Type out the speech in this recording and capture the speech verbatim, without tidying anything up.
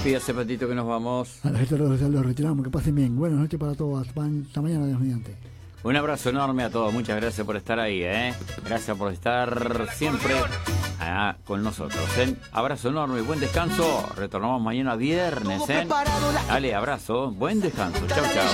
Despídase, Patito, que nos vamos. A la gente los, los retiramos, que pasen bien. Buenas noches para todos. Hasta mañana, Dios mediante. Un abrazo enorme a todos. Muchas gracias por estar ahí, ¿eh? Gracias por estar siempre ah, con nosotros, ¿eh? Abrazo enorme y buen descanso. Retornamos mañana viernes, ¿eh? Dale, abrazo. Buen descanso. Chau, chau.